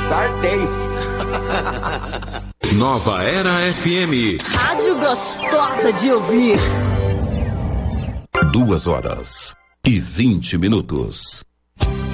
Sartei. Nova Era FM. Rádio gostosa de ouvir. 2h20.